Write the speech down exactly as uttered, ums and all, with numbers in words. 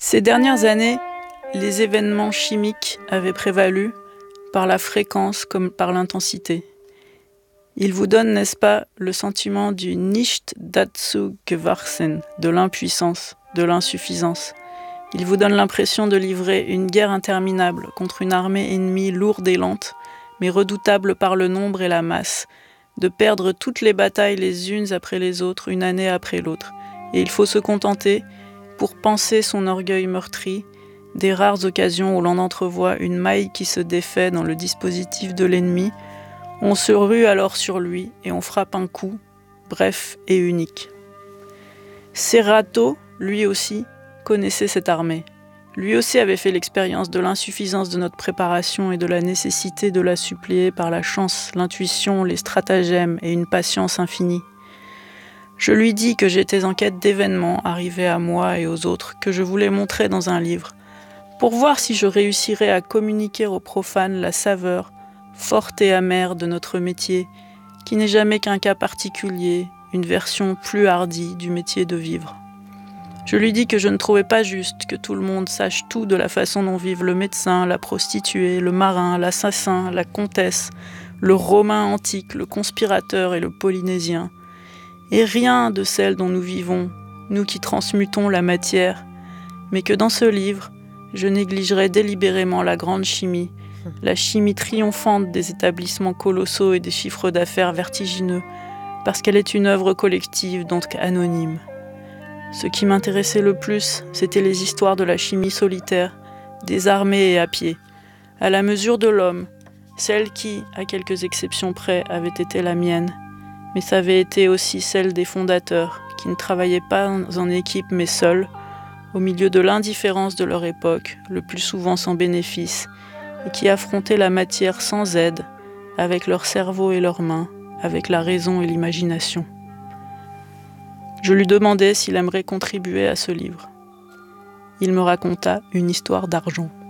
Ces dernières années, les événements chimiques avaient prévalu, par la fréquence comme par l'intensité. Ils vous donnent, n'est-ce pas, le sentiment du Nicht dazu gewachsen, de l'impuissance, de l'insuffisance. Ils vous donnent l'impression de livrer une guerre interminable contre une armée ennemie lourde et lente, mais redoutable par le nombre et la masse, de perdre toutes les batailles les unes après les autres, une année après l'autre. Et il faut se contenter, pour panser son orgueil meurtri, des rares occasions où l'on entrevoit une maille qui se défait dans le dispositif de l'ennemi. On se rue alors sur lui et on frappe un coup, bref et unique. Serrato, lui aussi, connaissait cette armée. Lui aussi avait fait l'expérience de l'insuffisance de notre préparation et de la nécessité de la suppléer par la chance, l'intuition, les stratagèmes et une patience infinie. Je lui dis que j'étais en quête d'événements arrivés à moi et aux autres que je voulais montrer dans un livre, pour voir si je réussirais à communiquer aux profanes la saveur, forte et amère de notre métier, qui n'est jamais qu'un cas particulier, une version plus hardie du métier de vivre. Je lui dis que je ne trouvais pas juste que tout le monde sache tout de la façon dont vivent le médecin, la prostituée, le marin, l'assassin, la comtesse, le romain antique, le conspirateur et le polynésien, et rien de celle dont nous vivons, nous qui transmutons la matière, mais que dans ce livre, je négligerai délibérément la grande chimie, la chimie triomphante des établissements colossaux et des chiffres d'affaires vertigineux, parce qu'elle est une œuvre collective, donc anonyme. Ce qui m'intéressait le plus, c'était les histoires de la chimie solitaire, des armées et à pied, à la mesure de l'homme, celle qui, à quelques exceptions près, avait été la mienne, mais ça avait été aussi celle des fondateurs, qui ne travaillaient pas en équipe mais seuls, au milieu de l'indifférence de leur époque, le plus souvent sans bénéfice, et qui affrontaient la matière sans aide, avec leur cerveau et leurs mains, avec la raison et l'imagination. Je lui demandai s'il aimerait contribuer à ce livre. Il me raconta une histoire d'argent.